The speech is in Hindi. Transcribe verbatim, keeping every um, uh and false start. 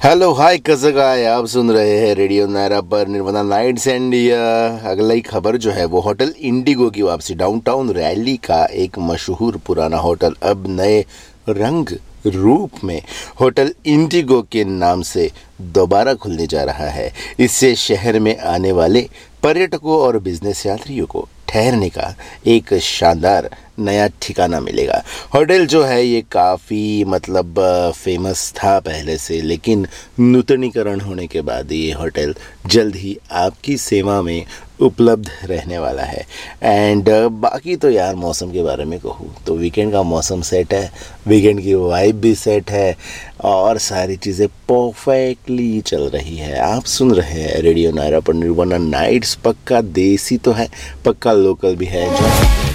हेलो हाय कसगाय, आप सुन रहे हैं रेडियो नायरा पर निर्मला नाइट्स एंड अगली खबर जो है वो होटल इंडिगो की वापसी। डाउनटाउन रैली का एक मशहूर पुराना होटल अब नए रंग रूप में होटल इंडिगो के नाम से दोबारा खुलने जा रहा है। इससे शहर में आने वाले पर्यटकों और बिजनेस यात्रियों को ठहरने का एक शानदार नया ठिकाना मिलेगा। होटल जो है ये काफ़ी मतलब फेमस था पहले से, लेकिन नूतनीकरण होने के बाद ये होटल जल्द ही आपकी सेवा में उपलब्ध रहने वाला है। एंड बाकी तो यार मौसम के बारे में कहूँ तो वीकेंड का मौसम सेट है, वीकेंड की वाइब भी सेट है और सारी चीज़ें परफेक्टली चल रही है। आप सुन रहे हैं रेडियो नायरा पर निर्वाणा नाइट्स। पक्का देसी तो है, पक्का लोकल भी है जो